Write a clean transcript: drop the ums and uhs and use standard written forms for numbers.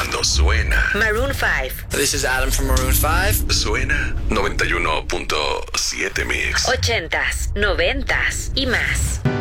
cuando suena. Maroon 5. This is Adam from Maroon 5. Suena 91.7 Mix. 80s, 90s y más.